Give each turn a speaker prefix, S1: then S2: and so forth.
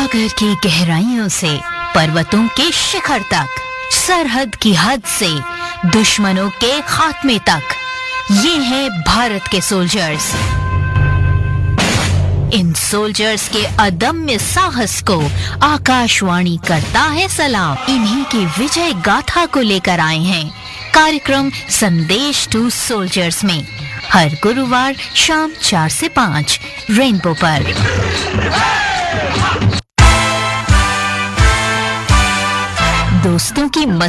S1: सागर की गहराइयों से पर्वतों के शिखर तक, सरहद की हद से दुश्मनों के खात्मे तक, ये हैं भारत के सोल्जर्स। इन सोल्जर्स के अदम्य साहस को आकाशवाणी करता है सलाम। इन्हीं की विजय गाथा को लेकर आए हैं कार्यक्रम संदेश टू सोल्जर्स में, हर गुरुवार शाम 4 से 5 रेनबो पर। दोस्तों की